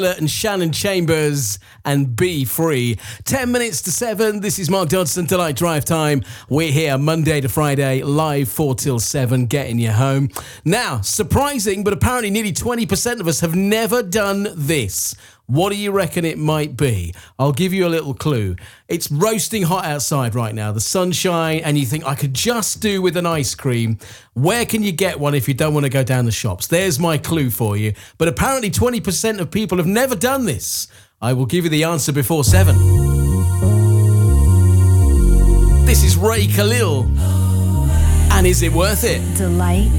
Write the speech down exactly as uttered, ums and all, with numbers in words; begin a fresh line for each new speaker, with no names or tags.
and Shannon Chambers and Be Free. Ten minutes to seven. This is Mark Dodson, Delight Drive Time. We're here Monday to Friday, live four till seven, getting you home. Now, surprising, but apparently nearly twenty percent of us have never done this. What do you reckon it might be? I'll give you a little clue. It's roasting hot outside right now, the sunshine, and you think, I could just do with an ice cream. Where can you get one if you don't want to go down the shops? There's my clue for you. But apparently twenty percent of people have never done this. I will give you the answer before seven. This is Ray Khalil. And is it worth it?
Delight